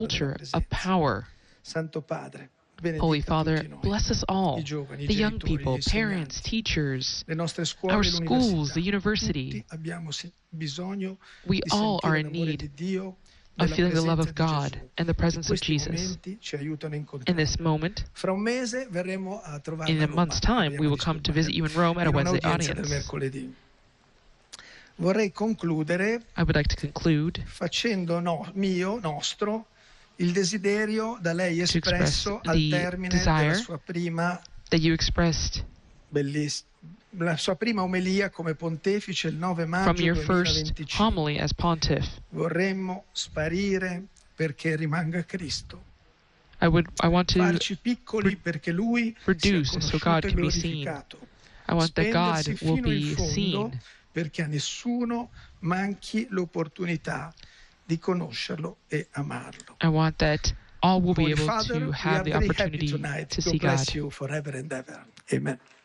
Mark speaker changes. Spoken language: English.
Speaker 1: culture of power.
Speaker 2: Santo Padre,
Speaker 1: Holy
Speaker 2: benedica
Speaker 1: Father,
Speaker 2: tutti noi,
Speaker 1: bless us all,
Speaker 2: i giovani, i
Speaker 1: the young
Speaker 2: genitori,
Speaker 1: people,
Speaker 2: gli
Speaker 1: parents,
Speaker 2: insegnanti,
Speaker 1: teachers,
Speaker 2: le nostre scuole,
Speaker 1: our
Speaker 2: le
Speaker 1: schools, the
Speaker 2: università.
Speaker 1: university.
Speaker 2: Tutti abbiamo bisogno
Speaker 1: We
Speaker 2: di
Speaker 1: all are
Speaker 2: sentire
Speaker 1: in
Speaker 2: l'amore
Speaker 1: need
Speaker 2: di Dio,
Speaker 1: of
Speaker 2: della
Speaker 1: feeling the love
Speaker 2: presenza
Speaker 1: of
Speaker 2: di
Speaker 1: God
Speaker 2: Gesù.
Speaker 1: and the
Speaker 2: E
Speaker 1: presence of
Speaker 2: questi
Speaker 1: Jesus.
Speaker 2: momenti ci aiutano a
Speaker 1: In
Speaker 2: incontrarlo.
Speaker 1: this moment,
Speaker 2: Fra un mese verremo a trovarla
Speaker 1: in
Speaker 2: a
Speaker 1: a
Speaker 2: Roma.
Speaker 1: month's time, we
Speaker 2: Proviamo a
Speaker 1: will come to visit you in Rome at a
Speaker 2: in
Speaker 1: Wednesday
Speaker 2: un'udienza del
Speaker 1: audience.
Speaker 2: mercoledì. Vorrei concludere
Speaker 1: I would like to conclude
Speaker 2: facendo nostro il desiderio da lei espresso al
Speaker 1: the
Speaker 2: termine della
Speaker 1: desire
Speaker 2: sua prima
Speaker 1: that you expressed
Speaker 2: la sua prima omelia come pontefice il 9
Speaker 1: from
Speaker 2: maggio
Speaker 1: your first
Speaker 2: 2025.
Speaker 1: homily as pontiff.
Speaker 2: Vorremmo sparire perché rimanga Cristo.
Speaker 1: I want to
Speaker 2: Farci piccoli perché Lui sia
Speaker 1: reduce so God
Speaker 2: conosciuto e
Speaker 1: can be seen.
Speaker 2: glorificato.
Speaker 1: I want that God
Speaker 2: Spendersi
Speaker 1: will
Speaker 2: fino in
Speaker 1: be
Speaker 2: fondo
Speaker 1: seen.
Speaker 2: perché a nessuno manchi l'opportunità di conoscerlo e amarlo.
Speaker 1: I want that all will be
Speaker 2: Holy
Speaker 1: able
Speaker 2: Father,
Speaker 1: to
Speaker 2: we
Speaker 1: have
Speaker 2: are
Speaker 1: the
Speaker 2: very happy
Speaker 1: opportunity
Speaker 2: tonight.
Speaker 1: to
Speaker 2: God
Speaker 1: see
Speaker 2: bless
Speaker 1: God.
Speaker 2: you forever and ever. Amen.